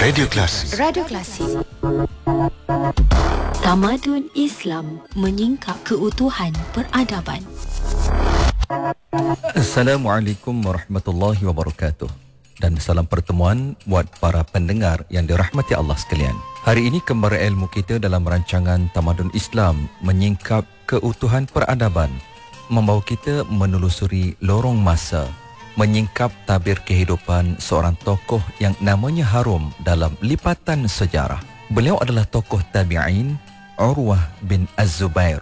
Radio Klasik. Radio Klasik. Tamadun Islam menyingkap keutuhan peradaban. Assalamualaikum warahmatullahi wabarakatuh. Dan salam pertemuan buat para pendengar yang dirahmati Allah sekalian. Hari ini kembali ilmu kita dalam rancangan Tamadun Islam menyingkap keutuhan peradaban, membawa kita menelusuri lorong masa, menyingkap tabir kehidupan seorang tokoh yang namanya harum dalam lipatan sejarah. Beliau adalah tokoh tabi'in, Urwah bin Az-Zubair,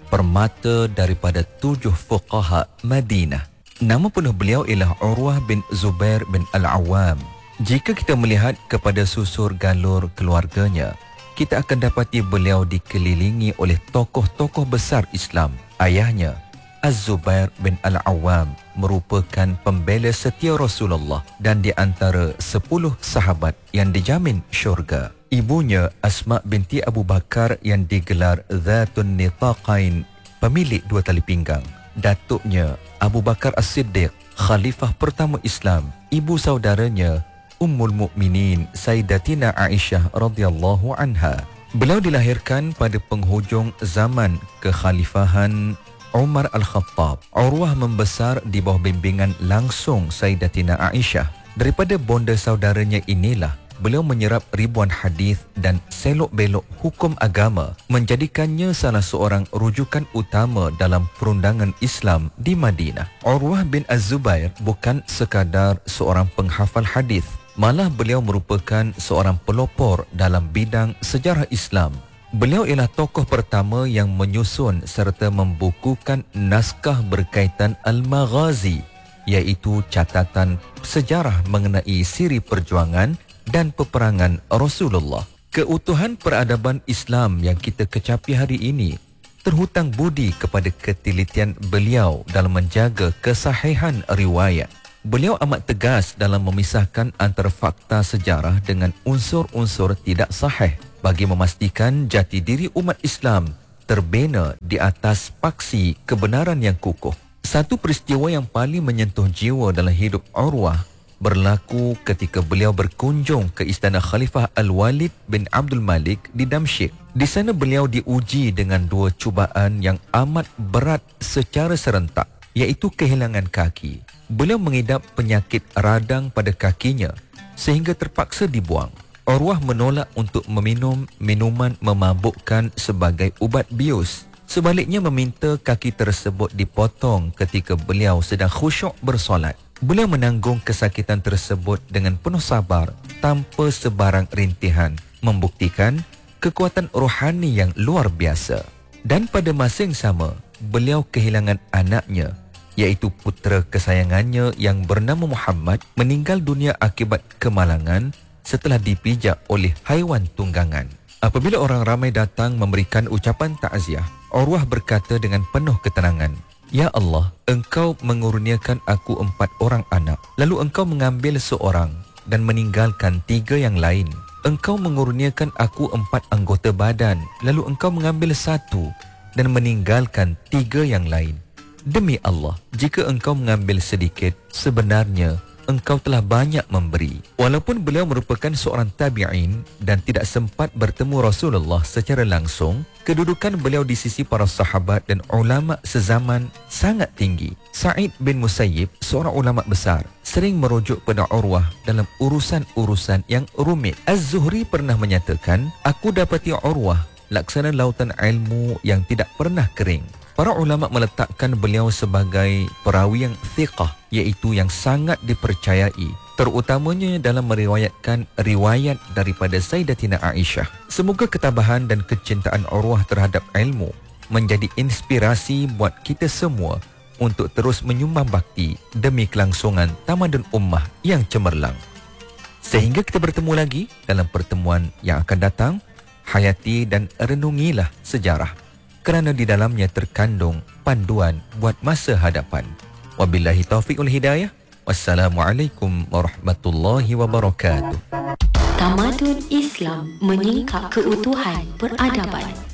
permata daripada 7 fuqaha Madinah. Nama penuh beliau ialah Urwah bin Zubair bin Al-Awwam. Jika kita melihat kepada susur galur keluarganya, kita akan dapati beliau dikelilingi oleh tokoh-tokoh besar Islam. Ayahnya, Az-Zubair bin Al-Awwam, merupakan pembela setia Rasulullah dan di antara 10 sahabat yang dijamin syurga. Ibunya Asma binti Abu Bakar yang digelar Zatun Nitaqain, pemilik 2 tali pinggang. Datuknya Abu Bakar As-Siddiq, khalifah pertama Islam. Ibu saudaranya Ummul Mukminin Sayyidatina Aisyah radhiyallahu anha. Beliau dilahirkan pada penghujung zaman kekhalifahan Umar Al-Khattab. Urwah membesar di bawah bimbingan langsung Sayyidatina Aisyah. Daripada bonda saudaranya inilah beliau menyerap ribuan hadis dan selok-belok hukum agama, menjadikannya salah seorang rujukan utama dalam perundangan Islam di Madinah. Urwah bin Az-Zubair bukan sekadar seorang penghafal hadis, malah beliau merupakan seorang pelopor dalam bidang sejarah Islam. Beliau ialah tokoh pertama yang menyusun serta membukukan naskah berkaitan Al-Maghazi, iaitu catatan sejarah mengenai siri perjuangan dan peperangan Rasulullah. Keutuhan peradaban Islam yang kita kecapi hari ini terhutang budi kepada ketelitian beliau dalam menjaga kesahihan riwayat. Beliau amat tegas dalam memisahkan antara fakta sejarah dengan unsur-unsur tidak sahih bagi memastikan jati diri umat Islam terbina di atas paksi kebenaran yang kukuh. Satu peristiwa yang paling menyentuh jiwa dalam hidup Urwah berlaku ketika beliau berkunjung ke istana Khalifah Al-Walid bin Abdul Malik di Damsyik. Di sana beliau diuji dengan 2 cubaan yang amat berat secara serentak, iaitu kehilangan kaki. Beliau mengidap penyakit radang pada kakinya sehingga terpaksa dibuang. Urwah menolak untuk meminum minuman memabukkan sebagai ubat bius. Sebaliknya meminta kaki tersebut dipotong ketika beliau sedang khusyuk bersolat. Beliau menanggung kesakitan tersebut dengan penuh sabar tanpa sebarang rintihan, membuktikan kekuatan rohani yang luar biasa. Dan pada masa yang sama, beliau kehilangan anaknya, iaitu putera kesayangannya yang bernama Muhammad, meninggal dunia akibat kemalangan setelah dipijak oleh haiwan tunggangan. Apabila orang ramai datang memberikan ucapan takziah, Urwah berkata dengan penuh ketenangan, "Ya Allah, Engkau mengurniakan aku 4 orang anak, lalu Engkau mengambil seorang dan meninggalkan 3 yang lain. Engkau mengurniakan aku 4 anggota badan, lalu Engkau mengambil 1 dan meninggalkan 3 yang lain. Demi Allah, jika Engkau mengambil sedikit, sebenarnya Engkau telah banyak memberi." Walaupun beliau merupakan seorang tabi'in dan tidak sempat bertemu Rasulullah secara langsung, kedudukan beliau di sisi para sahabat dan ulama sezaman sangat tinggi. Sa'id bin Musayyib, seorang ulama besar, sering merujuk pada Urwah dalam urusan-urusan yang rumit. Az-Zuhri pernah menyatakan, "Aku dapati Urwah laksana lautan ilmu yang tidak pernah kering." Para ulama meletakkan beliau sebagai perawi yang thiqah, iaitu yang sangat dipercayai, terutamanya dalam meriwayatkan riwayat daripada Sayyidatina Aisyah. Semoga ketabahan dan kecintaan Urwah terhadap ilmu menjadi inspirasi buat kita semua untuk terus menyumbang bakti demi kelangsungan tamadun ummah yang cemerlang. Sehingga kita bertemu lagi dalam pertemuan yang akan datang, hayati dan renungilah sejarah, kerana di dalamnya terkandung panduan buat masa hadapan. Wabillahi taufiq wal hidayah. Wassalamualaikum warahmatullahi wabarakatuh. Tamadun Islam menyingkap keutuhan peradaban.